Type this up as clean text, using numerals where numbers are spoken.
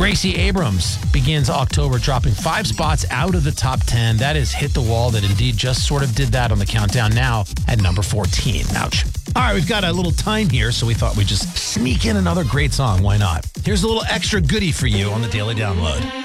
Gracie Abrams begins October dropping 5 spots out of the top 10. That is Hit the Wall that indeed just sort of did that on the countdown now at number 14. Ouch. All right, we've got a little time here, so we thought we'd just sneak in another great song. Why not? Here's a little extra goodie for you on the Daily Download.